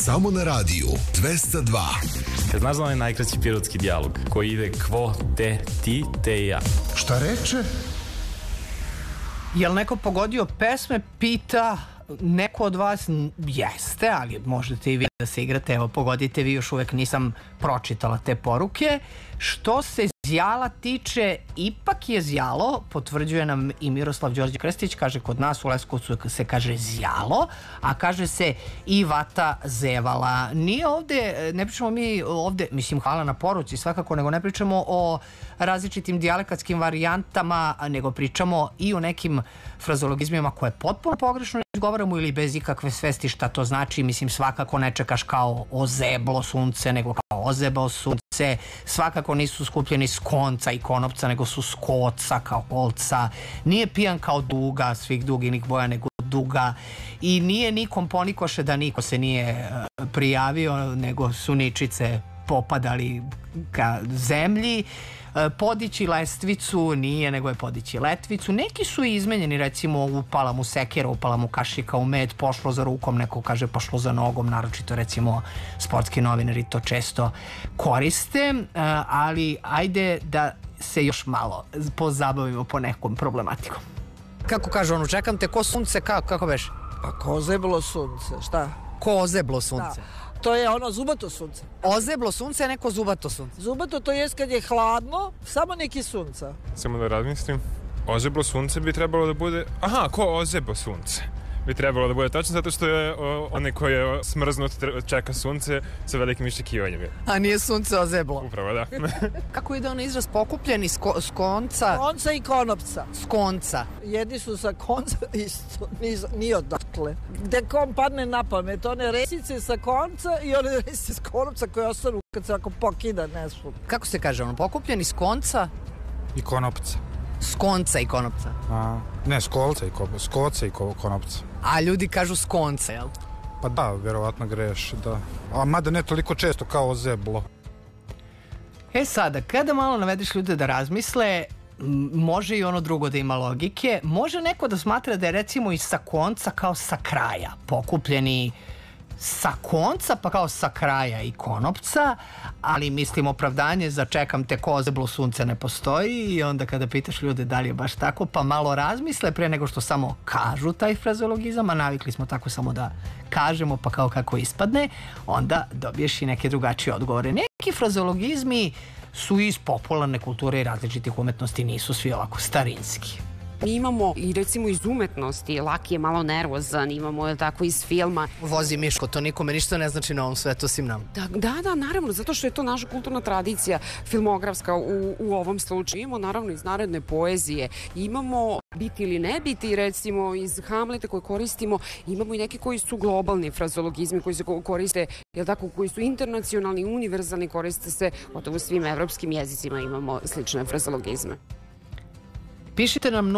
Samo na radiju 202. Znaš da onaj najkraći pirotski dijalog koji ide kvo, te, ti, te i ja? Šta reče? Jel neko pogodio pesme? Pita neko od vas. Jeste, ali možete i vi da se igrate. Evo, pogodite vi, još uvek nisam pročitala te poruke. Što se Zjala tiče, ipak je Zjalo, potvrđuje nam i Miroslav Đorđe Krstić, kaže kod nas u Leskovcu se kaže Zjalo, a kaže se i Vata zevala. Nije ovde, ne pričamo mi ovde, mislim, hvala na poruci svakako, nego ne pričamo o različitim dijalektskim varijantama, nego pričamo i o nekim frazologizmima koje potpuno pogrešno izgovaramo ili bez ikakve svesti šta to znači. Mislim, svakako ne čekaš kao ozeblo sunce, nego kao ozebao sunce. Svakako nisu skupljeni s konca i konopca, nego su s koca kao kolca. Nije pijan kao duga, svih duginih boja, nego duga. I nije nikom ponikoše da niko se nije prijavio, nego su ničice popadali ka zemlji. Podići lestvicu nije, nego je podići letvicu. Neki su izmenjeni, recimo upala mu sekera, upala mu kašika u med, pošlo za rukom, neko kaže pošlo za nogom, naročito recimo sportski novinari to često koriste, ali ajde da se još malo pozabavimo po nekom problematikom. Kako kaže ono, čekam te ko sunce, kako beš? Pa ko ozeblo sunce, šta? Ko ozeblo sunce? Da. To je ono zubato sunce. Ozeblo sunce, a neko zubato sunce. Zubato to jest kad je hladno, samo neki sunca. Samo da razmislim. Ozeblo sunce bi trebalo da bude... Aha, ko ozebo sunce? Bi trebalo da bude tačno zato što je onaj koji je smrznut čeka sunce sa velikim iščekivanjem. A nije sunce ozeblo. Upravo, da. Kako ide onaj izraz pokupljeni s konca? Konca i konopca. S konca. Jedni su sa konca isto, nije odatle. Gde kom padne na pamet, one resice sa konca i one resice s konopca koje ostanu kad se ako pokida nešto. Kako se kaže ono, pokupljeni s konca? I konopca. S konca i konopca. Ne, s koca i konopca. A ljudi kažu s konca, jel? Pa da, verovatno greš, da. A mada ne toliko često kao ozeblo. Sada, kada malo navedeš ljude da razmisle, može i ono drugo da ima logike. Može neko da smatra da je recimo i sa konca kao sa kraja. Pokupljeni sa konca pa kao sa kraja i konopca, ali mislim opravdanje za čekam te ko ozeblo sunce ne postoji i onda kada pitaš ljude da li je baš tako, pa malo razmisle pre nego što samo kažu taj frazologizam, a navikli smo tako samo da kažemo pa kao kako ispadne, onda dobiješ i neke drugačije odgovore. Neki frazologizmi su iz popularne kulture i različitih umetnosti, nisu svi ovako starinski. Mi imamo i recimo iz umetnosti, Laki je malo nervozan, imamo tako iz filma. Vozi Miško, to nikome ništa ne znači na ovom svetu osim nam. Da, naravno, zato što je to naša kulturna tradicija filmografska u ovom slučaju. Imamo naravno iz narodne poezije, imamo biti ili ne biti, recimo iz Hamleta koje koristimo, imamo i neki koji su globalni frazologizmi koji se koriste, jel tako, koji su internacionalni, univerzalni, koriste se gotovo svim evropskim jezicima, imamo slične frazologizme. Pišite nam